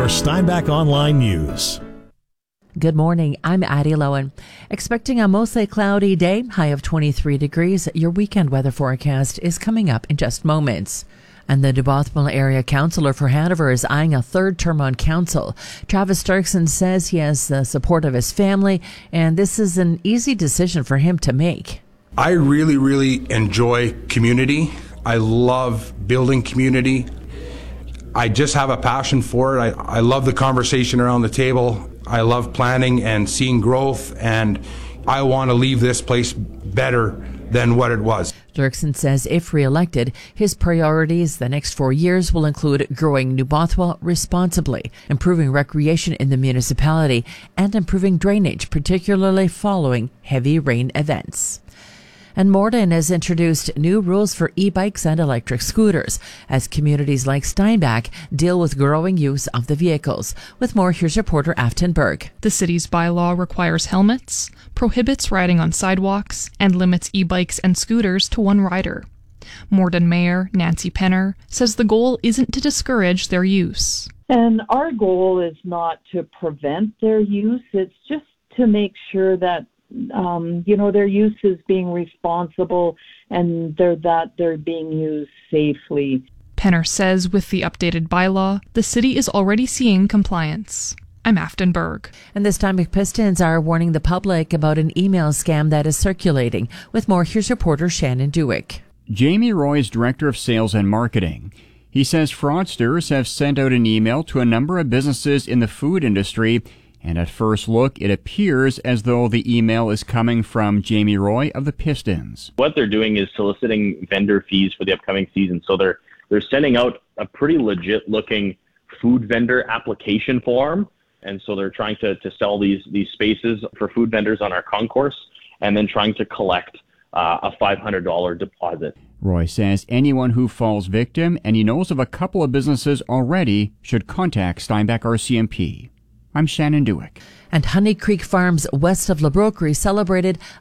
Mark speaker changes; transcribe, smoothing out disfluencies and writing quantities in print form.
Speaker 1: your Steinbach Online News.
Speaker 2: Good morning. I'm Addie Lowen. Expecting a mostly cloudy day, high of 23 degrees. Your weekend weather forecast is coming up in just moments. And the New Bothwell Area Councillor for Hanover is eyeing a third term on council. Travis Starkson says he has the support of his family, and this is an easy decision for him to make.
Speaker 3: I really enjoy community. I love building community. I just have a passion for it. I love the conversation around the table. I love planning and seeing growth, and I want to leave this place better than what it was.
Speaker 2: Dirksen says if re-elected, his priorities the next 4 years will include growing New Bothwell responsibly, improving recreation in the municipality, and improving drainage, particularly following heavy rain events. And Morden has introduced new rules for e-bikes and electric scooters as communities like Steinbach deal with growing use of the vehicles. With more, here's reporter Afton Berg.
Speaker 4: The city's bylaw requires helmets, prohibits riding on sidewalks, and limits e-bikes and scooters to one rider. Morden Mayor Nancy Penner says the goal isn't to discourage their use.
Speaker 5: And our goal is not to prevent their use, it's just to make sure that their use is being responsible and they're being used safely.
Speaker 4: Penner says with the updated bylaw, the city is already seeing compliance. I'm Afton Berg.
Speaker 2: And this time, Pistons are warning the public about an email scam that is circulating. With more, here's reporter Shannon Dewick.
Speaker 6: Jamie Roy is Director of Sales and Marketing. He says fraudsters have sent out an email to a number of businesses in the food industry, and at first look, it appears as though the email is coming from Jamie Roy of the Pistons.
Speaker 7: What they're doing is soliciting vendor fees for the upcoming season. So they're sending out a pretty legit-looking food vendor application form, and so they're trying to sell these spaces for food vendors on our concourse, and then trying to collect a $500 deposit.
Speaker 6: Roy says anyone who falls victim, and he knows of a couple of businesses already, should contact Steinbach RCMP. I'm Shannon Dewick.
Speaker 2: And Honey Creek Farms west of La Broquerie celebrated